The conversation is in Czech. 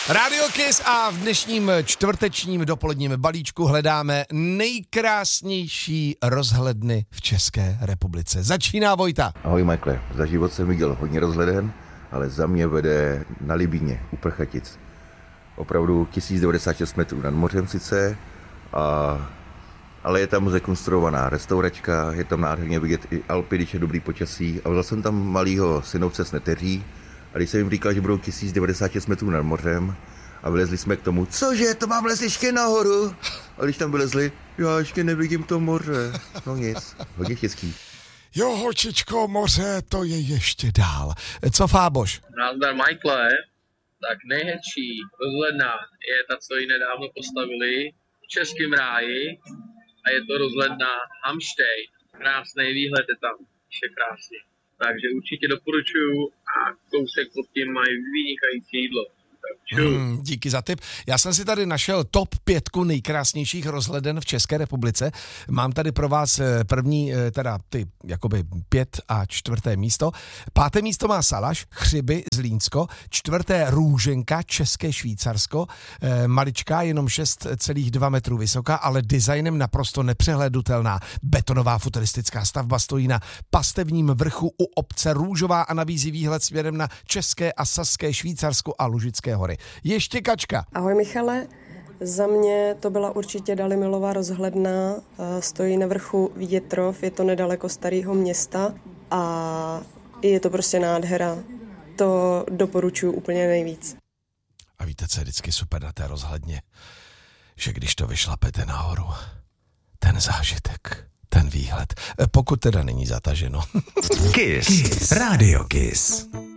Radio Kiss a v dnešním čtvrtečním dopoledním balíčku hledáme nejkrásnější rozhledny v České republice. Začíná Vojta. Ahoj Michael, za život jsem viděl hodně rozhleden, ale za mě vede na Libíně u Prchatic. Opravdu 1096 metrů nad mořem sice, ale je tam zrekonstruovaná restauračka, je tam nádherně vidět i Alpy, když je dobrý počasí. A vzal jsem tam malýho synovce s neteří a když jsem jim říkal, že budou 1096 metrů nad mořem a vylezli jsme k tomu, cože, to mám vlezli ještě nahoru. A když tam vylezli, já ještě nevidím to moře. No nic, hodně štěstí. Jo, holčičko, moře, to je ještě dál. Co Fáboš? Nazdar Michael, tak nejhezčí rozhledna je ta, co ji nedávno postavili v Českém ráji a je to rozhledna Hamštej. Krásný výhled je tam, vše krásně. Takže určitě doporučuju a kousek pod tím mají vynikající jídlo. Díky za tip. Já jsem si tady našel top 5 nejkrásnějších rozhleden v České republice. Mám tady pro vás první, teda ty jakoby 5 a 4. místo. 5. místo má Salaš, Chřiby, Zlínsko. 4. Růženka, České Švýcarsko. Maličká, jenom 6,2 metrů vysoká, ale designem naprosto nepřehlédnutelná. Betonová futuristická stavba stojí na pastevním vrchu u obce Růžová a nabízí výhled směrem na České a Saské Švýcarsko a Lužické hory. Ještě Kačka. Ahoj Michale, za mě to byla určitě Dalimilová rozhledna, stojí na vrchu Větrov, je to nedaleko Starého Města a je to prostě nádhera. To doporučuji úplně nejvíc. A víte, co je vždycky super na té rozhledně? Že když to vyšlapete nahoru, ten zážitek, ten výhled, pokud teda není zataženo. Kiss. Radio Kiss.